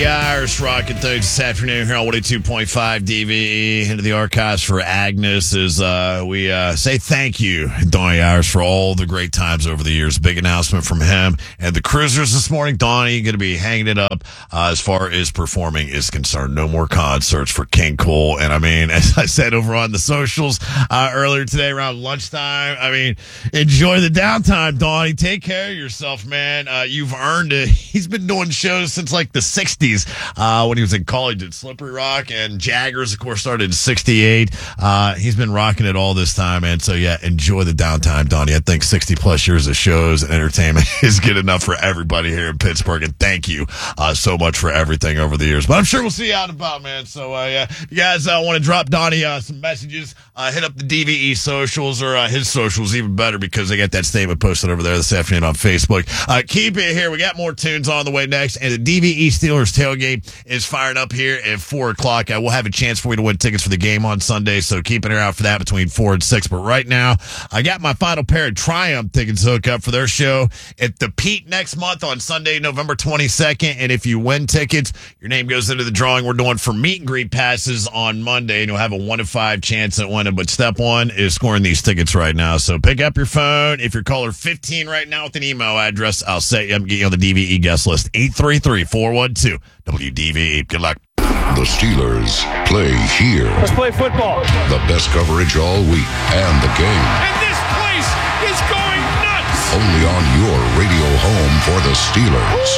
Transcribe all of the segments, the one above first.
Donnie Irish rocking things this afternoon here on 102.5 DVE. Into the archives for Agnes as we say thank you, Donnie Irish, for all the great times over the years. Big announcement from him and the Cruisers this morning. Donnie going to be hanging it up as far as performing is concerned. No more concerts for King Cole. And I mean, as I said over on the socials earlier today around lunchtime, I mean, enjoy the downtime, Donnie. Take care of yourself, man. You've earned it. He's been doing shows since like the 60s when he was in college at Slippery Rock, and Jaggers, of course, started in 68. He's been rocking it all this time, and so, yeah, enjoy the downtime, Donnie. I think 60-plus years of shows and entertainment is good enough for everybody here in Pittsburgh, and thank you so much for everything over the years. But I'm sure we'll see you out and about, man. So, yeah, if you guys want to drop Donnie some messages, hit up the DVE socials, or his socials, even better, because they got that statement posted over there this afternoon on Facebook. Keep it here. We got more tunes on the way next, and the DVE Steelers tailgate is firing up here at 4 o'clock. I will have a chance for you to win tickets for the game on Sunday, so keep an eye out for that between 4 and 6. But right now, I got my final pair of Triumph tickets hooked up for their show at the Pete next month on Sunday, November 22nd. And if you win tickets, your name goes into the drawing we're doing for meet and greet passes on Monday, and you'll have a 1 in 5 chance at winning. But step one is scoring these tickets right now. So pick up your phone. If you're caller 15 right now with an email address, I'll set you up and get you on the DVE guest list. 833-412-WDVE. Good luck. The Steelers play here. Let's play football. The best coverage all week and the game. And this place is going nuts. Only on your radio home for the Steelers.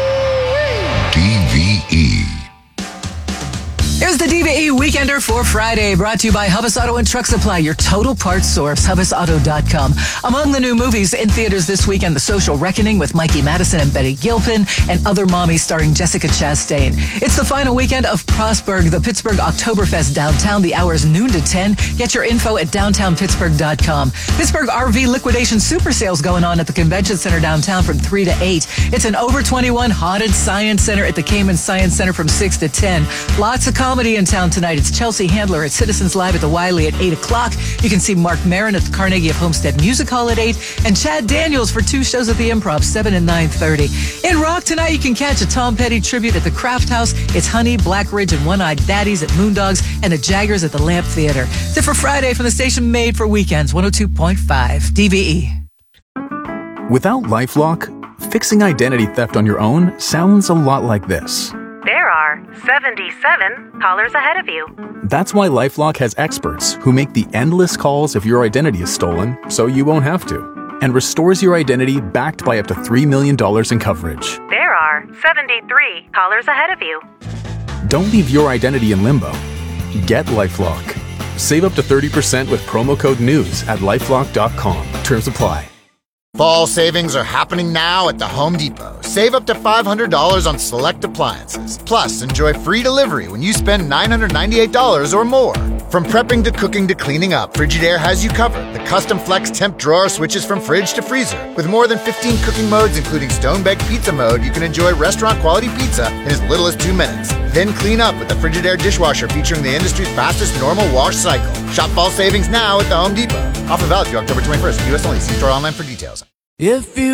DVE. Here's the DVE Weekender for Friday, brought to you by Hubbas Auto and Truck Supply, your total parts source, HubbasAuto.com. Among the new movies in theaters this weekend, The Social Reckoning with Mikey Madison and Betty Gilpin, and Other Mommies starring Jessica Chastain. It's the final weekend of Prosperg, the Pittsburgh Oktoberfest downtown. The hours noon to 10. Get your info at downtownpittsburgh.com. Pittsburgh RV liquidation super sales going on at the Convention Center downtown from 3 to 8. It's an over 21 haunted science center at the Cayman Science Center from 6 to 10. Lots of comedy in town tonight. It's Chelsea Handler at Citizens Live at the Wiley at 8 o'clock. You can see Mark Maron at the Carnegie of Homestead Music Hall at 8, and Chad Daniels for 2 shows at the Improv, 7 and 9:30. In rock tonight, you can catch a Tom Petty tribute at the Craft House. It's Honey, Black Ridge, and One-Eyed Daddies at Moondogs, and the Jaggers at the Lamp Theater. That's it for Friday from the station made for weekends, 102.5 DVE. Without LifeLock, fixing identity theft on your own sounds a lot like this. There are 77 callers ahead of you. That's why LifeLock has experts who make the endless calls if your identity is stolen, so you won't have to, and restores your identity backed by up to $3 million in coverage. There are 73 callers ahead of you. Don't leave your identity in limbo. Get LifeLock. Save up to 30% with promo code NEWS at LifeLock.com. Terms apply. Fall savings are happening now at the Home Depot. Save up to $500 on select appliances. Plus, enjoy free delivery when you spend $998 or more. From prepping to cooking to cleaning up, Frigidaire has you covered. The custom flex temp drawer switches from fridge to freezer. With more than 15 cooking modes, including stone-baked pizza mode, you can enjoy restaurant-quality pizza in as little as 2 minutes. Then clean up with the Frigidaire dishwasher featuring the industry's fastest normal wash cycle. Shop fall savings now at the Home Depot. Offer valid through October 21st. U.S. only. See store online for details. If you